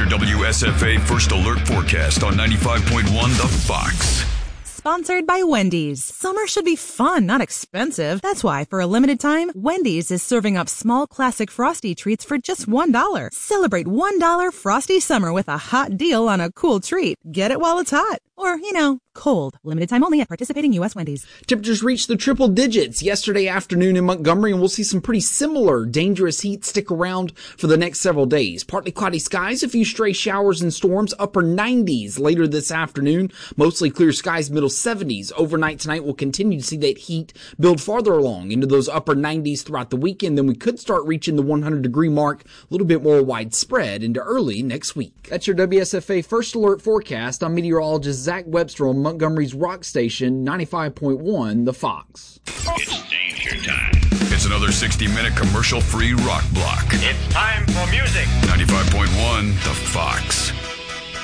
WSFA First Alert Forecast on 95.1 The Fox. Sponsored by Wendy's. Summer should be fun, not expensive. That's why, for a limited time, Wendy's is serving up small classic Frosty treats for just $1. Celebrate $1 Frosty Summer with a hot deal on a cool treat. Get it while it's hot. Or, cold. Limited time only at participating U.S. Wendy's. Temperatures reached the triple digits yesterday afternoon in Montgomery, and we'll see some pretty similar dangerous heat stick around for the next several days. Partly cloudy skies, a few stray showers and storms, upper 90s later this afternoon. Mostly clear skies, middle 70s. Overnight tonight, we'll continue to see that heat build farther along into those upper 90s throughout the weekend. Then we could start reaching the 100-degree mark a little bit more widespread into early next week. That's your WSFA First Alert Forecast. I'm meteorologist Zach Webster on Montgomery's rock station, 95.1 The Fox. It's danger time. It's another 60-minute commercial-free rock block. It's time for music. 95.1 The Fox.